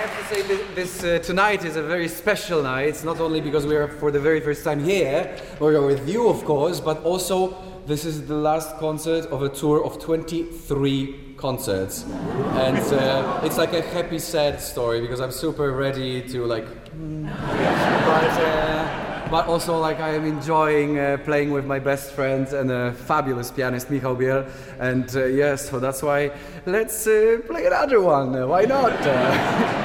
have to say this tonight is a very special night. It's not only because we are for the very first time here, we are with you of course, but also this is the last concert of a tour of 23 concerts. And it's like a happy, sad story because I'm super ready to but also like I am enjoying playing with my best friend and a fabulous pianist, Michał Biel. And yes, so that's why let's play another one. Why not?